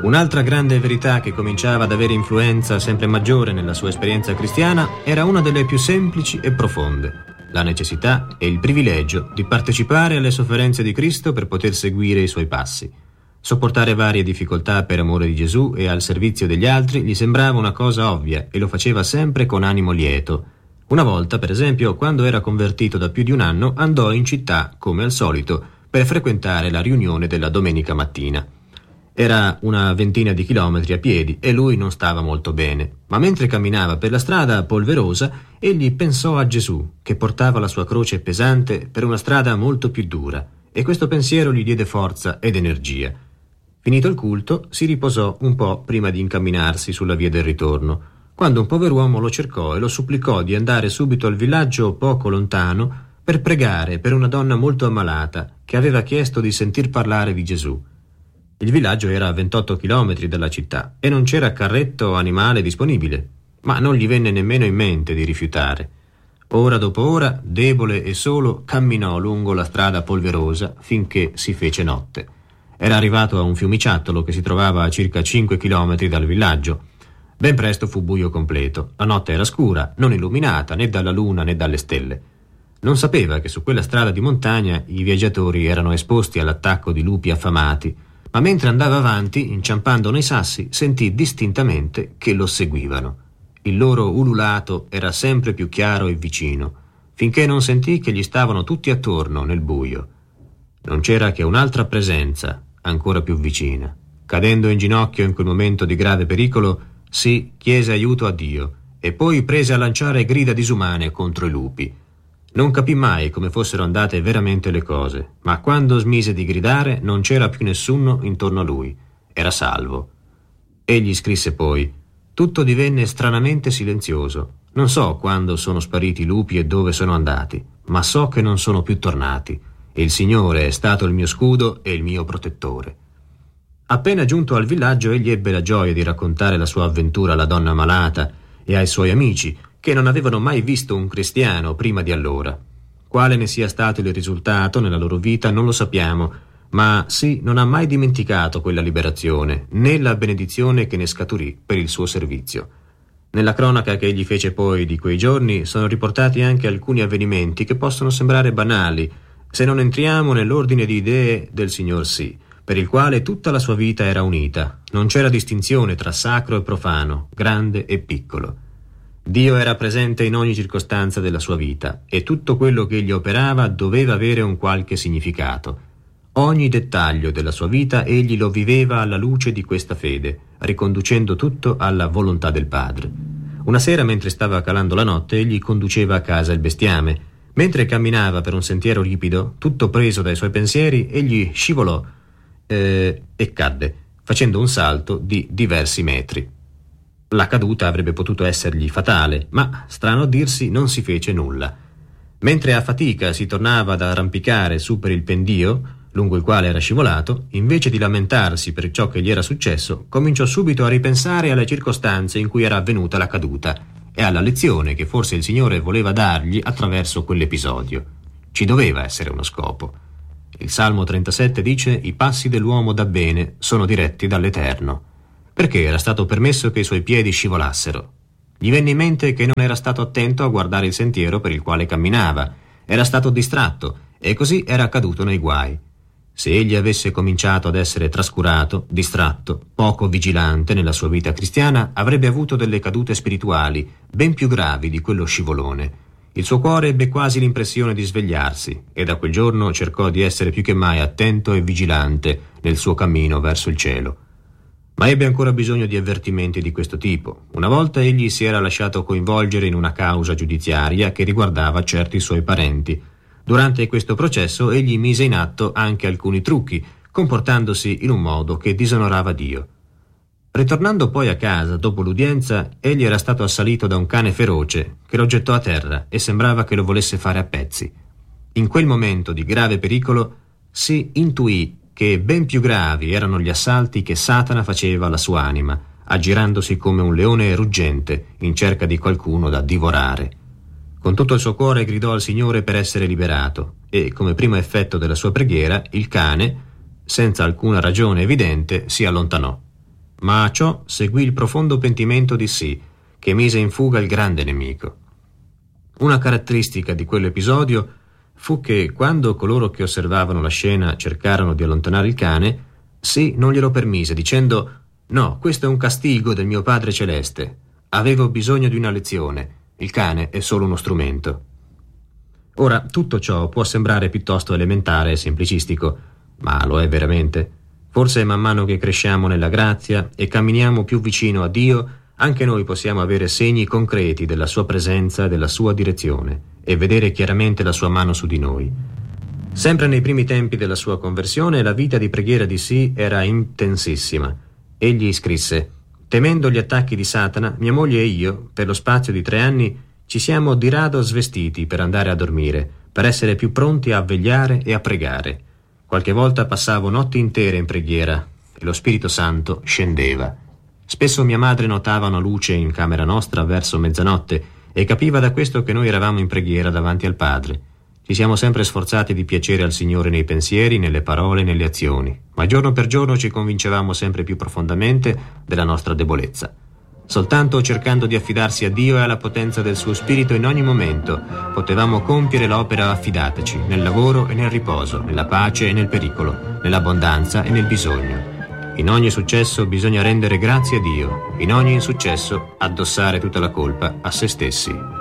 Un'altra grande verità che cominciava ad avere influenza sempre maggiore nella sua esperienza cristiana era una delle più semplici e profonde: la necessità e il privilegio di partecipare alle sofferenze di Cristo per poter seguire i suoi passi. Sopportare varie difficoltà per amore di Gesù e al servizio degli altri gli sembrava una cosa ovvia e lo faceva sempre con animo lieto. Una volta, per esempio, quando era convertito da più di un anno, andò in città, come al solito, per frequentare la riunione della domenica mattina. Era una ventina di chilometri a piedi e lui non stava molto bene, ma mentre camminava per la strada polverosa, egli pensò a Gesù, che portava la sua croce pesante per una strada molto più dura, e questo pensiero gli diede forza ed energia. Finito il culto, si riposò un po' prima di incamminarsi sulla via del ritorno, quando un pover'uomo lo cercò e lo supplicò di andare subito al villaggio poco lontano per pregare per una donna molto ammalata che aveva chiesto di sentir parlare di Gesù. Il villaggio era a 28 chilometri dalla città e non c'era carretto o animale disponibile, ma non gli venne nemmeno in mente di rifiutare. Ora dopo ora, debole e solo, camminò lungo la strada polverosa finché si fece notte. Era arrivato a un fiumiciattolo che si trovava a circa 5 chilometri dal villaggio. Ben presto fu buio completo. La notte era scura, non illuminata né dalla luna né dalle stelle. Non sapeva che su quella strada di montagna i viaggiatori erano esposti all'attacco di lupi affamati, ma mentre andava avanti, inciampando nei sassi, sentì distintamente che lo seguivano. Il loro ululato era sempre più chiaro e vicino, finché non sentì che gli stavano tutti attorno nel buio. Non c'era che un'altra presenza, ancora più vicina. Cadendo in ginocchio in quel momento di grave pericolo, si chiese aiuto a Dio e poi prese a lanciare grida disumane contro i lupi. Non capì mai come fossero andate veramente le cose, ma quando smise di gridare non c'era più nessuno intorno a lui. Era salvo. Egli scrisse poi: tutto divenne stranamente silenzioso. Non so quando sono spariti i lupi e dove sono andati, ma so che non sono più tornati. E il Signore è stato il mio scudo e il mio protettore. Appena giunto al villaggio, egli ebbe la gioia di raccontare la sua avventura alla donna malata e ai suoi amici, che non avevano mai visto un cristiano prima di allora. Quale ne sia stato il risultato nella loro vita non lo sappiamo, ma sì, non ha mai dimenticato quella liberazione, né la benedizione che ne scaturì per il suo servizio. Nella cronaca che egli fece poi di quei giorni sono riportati anche alcuni avvenimenti che possono sembrare banali, se non entriamo nell'ordine di idee del signor Sì, per il quale tutta la sua vita era unita. Non c'era distinzione tra sacro e profano, grande e piccolo. Dio era presente in ogni circostanza della sua vita e tutto quello che egli operava doveva avere un qualche significato. Ogni dettaglio della sua vita egli lo viveva alla luce di questa fede, riconducendo tutto alla volontà del Padre. Una sera, mentre stava calando la notte, egli conduceva a casa il bestiame. Mentre camminava per un sentiero ripido, tutto preso dai suoi pensieri, egli scivolò e cadde, facendo un salto di diversi metri. La caduta avrebbe potuto essergli fatale, ma, strano a dirsi, non si fece nulla. Mentre a fatica si tornava ad arrampicare su per il pendio, lungo il quale era scivolato, invece di lamentarsi per ciò che gli era successo, cominciò subito a ripensare alle circostanze in cui era avvenuta la caduta e alla lezione che forse il Signore voleva dargli attraverso quell'episodio. Ci doveva essere uno scopo. Il Salmo 37 dice: «I passi dell'uomo da bene sono diretti dall'Eterno». Perché era stato permesso che i suoi piedi scivolassero? Gli venne in mente che non era stato attento a guardare il sentiero per il quale camminava. Era stato distratto e così era caduto nei guai. Se egli avesse cominciato ad essere trascurato, distratto, poco vigilante nella sua vita cristiana, avrebbe avuto delle cadute spirituali ben più gravi di quello scivolone. Il suo cuore ebbe quasi l'impressione di svegliarsi e da quel giorno cercò di essere più che mai attento e vigilante nel suo cammino verso il cielo. Ma ebbe ancora bisogno di avvertimenti di questo tipo. Una volta egli si era lasciato coinvolgere in una causa giudiziaria che riguardava certi suoi parenti. Durante questo processo egli mise in atto anche alcuni trucchi, comportandosi in un modo che disonorava Dio. Ritornando poi a casa dopo l'udienza, egli era stato assalito da un cane feroce che lo gettò a terra e sembrava che lo volesse fare a pezzi. In quel momento di grave pericolo si intuì che ben più gravi erano gli assalti che Satana faceva alla sua anima, aggirandosi come un leone ruggente in cerca di qualcuno da divorare. Con tutto il suo cuore gridò al Signore per essere liberato e, come primo effetto della sua preghiera, il cane, senza alcuna ragione evidente, si allontanò. ma a ciò seguì il profondo pentimento di sì, che mise in fuga il grande nemico. Una caratteristica di quell'episodio fu che, quando coloro che osservavano la scena cercarono di allontanare il cane, sì non glielo permise, dicendo: «No, questo è un castigo del mio Padre Celeste. Avevo bisogno di una lezione. Il cane è solo uno strumento». Ora, tutto ciò può sembrare piuttosto elementare e semplicistico, ma lo è veramente. Forse man mano che cresciamo nella grazia e camminiamo più vicino a Dio, anche noi possiamo avere segni concreti della sua presenza e della sua direzione e vedere chiaramente la sua mano su di noi. Sempre nei primi tempi della sua conversione, la vita di preghiera di sì era intensissima. Egli scrisse: «Temendo gli attacchi di Satana, mia moglie e io, per lo spazio di 3 anni, ci siamo di rado svestiti per andare a dormire, per essere più pronti a vegliare e a pregare. Qualche volta passavo notti intere in preghiera e lo Spirito Santo scendeva. Spesso mia madre notava una luce in camera nostra verso mezzanotte e capiva da questo che noi eravamo in preghiera davanti al Padre. Ci siamo sempre sforzati di piacere al Signore nei pensieri, nelle parole e nelle azioni, ma giorno per giorno ci convincevamo sempre più profondamente della nostra debolezza. Soltanto cercando di affidarsi a Dio e alla potenza del suo Spirito in ogni momento potevamo compiere l'opera affidateci, nel lavoro e nel riposo, nella pace e nel pericolo, nell'abbondanza e nel bisogno. In ogni successo bisogna rendere grazie a Dio, in ogni insuccesso addossare tutta la colpa a se stessi».